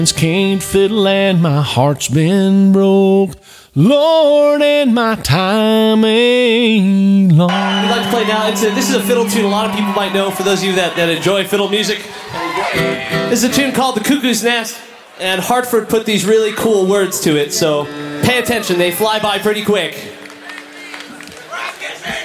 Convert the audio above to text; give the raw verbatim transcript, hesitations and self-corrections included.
Can't fiddle and my heart's been broke, Lord, and my time ain't long. We'd like to play now. It's a, this is a fiddle tune a lot of people might know, for those of you that, that enjoy fiddle music. This is a tune called The Cuckoo's Nest, and Hartford put these really cool words to it, so pay attention, they fly by pretty quick.